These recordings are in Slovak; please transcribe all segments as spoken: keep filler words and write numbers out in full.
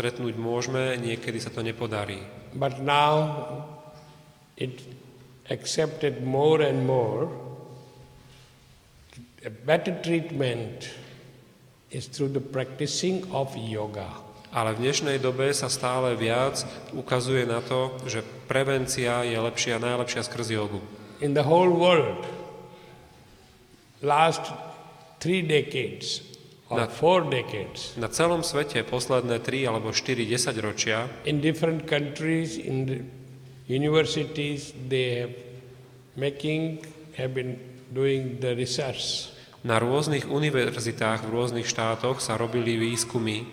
stretnúť môžeme, niekedy sa to nepodarí. But now it accepted more and more. A better treatment is through the practicing of yoga. Ale v dnešnej dobe sa stále viac ukazuje na to, že prevencia je lepšia, najlepšia skrz jogu. In the whole world, last three decades or Na- four decades, Na celom svete posledné tri alebo štyri desaťročia in different countries, in the universities, they have making, have been doing the research. na rôznych univerzitách v rôznych štátoch sa robili výskumy.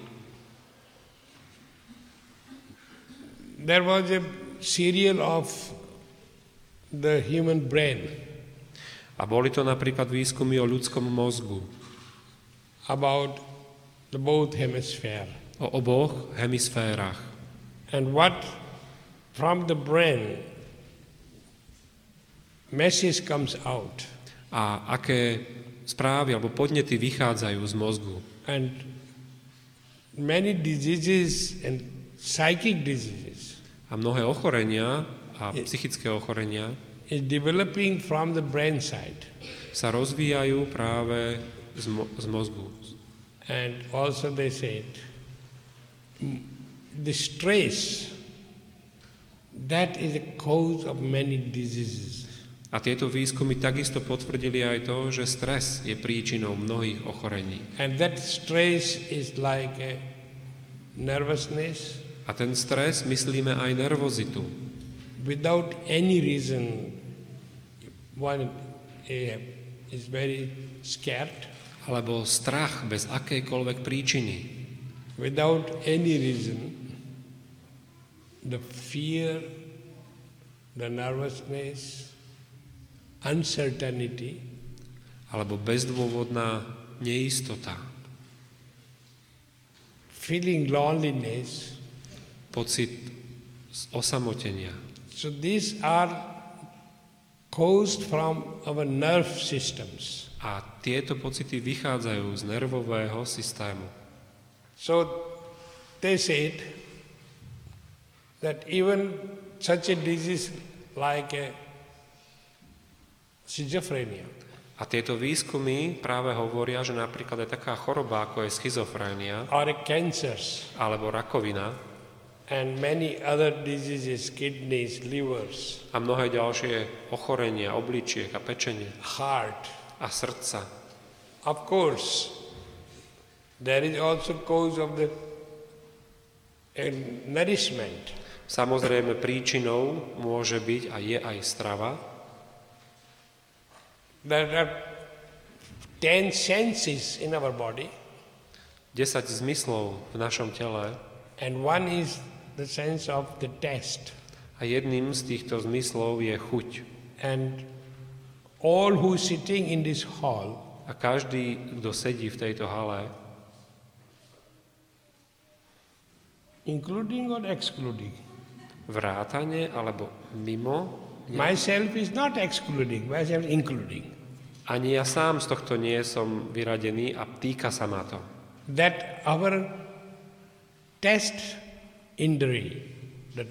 There was a serial of the human brain A boli to napríklad výskumy o ľudskom mozgu, about the both hemisphere. o oboch hemisférach. And what from the brain message comes out. A aké správy alebo podnety vychádzajú z mozgu. And many diseases and psychic diseases A mnohé ochorenia a psychické ochorenia is developing from the brain side. sa rozvíjajú práve z, mo- z mozgu. And also they said mm, the stress, that is a cause of many diseases. A tieto výskumy takisto potvrdili aj to, že stres je príčinou mnohých ochorení. And that stress is like a nervousness A ten stres myslíme aj nervozitu. without any reason. One eh, is very scared Alebo strach bez akejkoľvek príčiny. without any reason. The fear, the nervousness, uncertainty, Alebo bezdôvodná neistota. feeling loneliness. Pocit osamotenia. So these are caused from our nerve systems. A tieto pocity vychádzajú z nervového systému. So they said that even such a disease like a schizophrenia A tieto výskumy práve hovoria, že napríklad je taká choroba, ako je schizofrénia, or a cancers alebo rakovina and many other diseases, kidneys, livers, a mnohé ďalšie ochorenia, obličiek a pečenie heart. a srdca. Of course, there is also cause of the uh, nourishment. Samozrejme príčinou môže byť a je aj strava. There are ten senses in our body, desať zmyslov v našom tele and one is the sense of the taste. a jedným z týchto zmyslov je chuť. And all who sitting in this hall, A každý, kto sedí v tejto hale, including or excluding, vrátane alebo mimo, myself is not excluding, myself is including, ani ja sám z tohto nie som vyradený a týka sa ma to. that our taste indri, the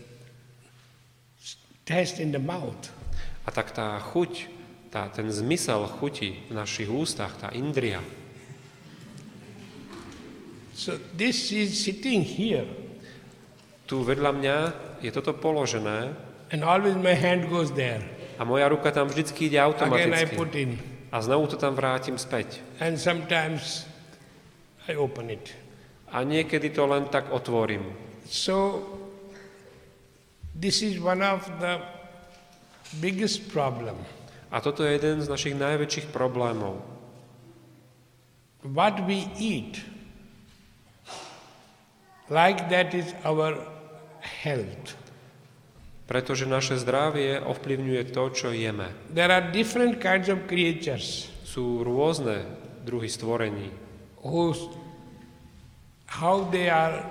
taste in the mouth, A tak tá chuť, tá, ten zmysel chuti v našich ústach, tá indria, so this is sitting here, tu vedľa mňa je toto položené and always my hand goes there. a moja ruka tam vždycky ide Again I automaticky. put in, A znovu to tam vrátim späť. and sometimes I open it. A niekedy to len tak otvorím. So this is one of the biggest problem. A toto je jeden z našich najväčších problémov. What we eat, like that is our health. Pretože naše zdravie ovplyvňuje to, čo jeme. There are different kinds of creatures Sú rôzne druhy stvorení, whose how they are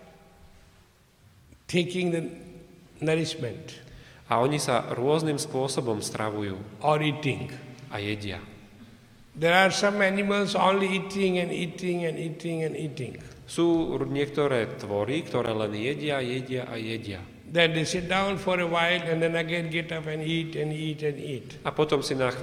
taking the nourishment a oni sa rôznym spôsobom stravujú or eating. a jedia. There are some animals only eating and eating and eating and eating. Sú niektoré tvory, ktoré len jedia, jedia a jedia. Then they sit down for a while and then again get up and eat and eat and eat. A potom si na chvíľu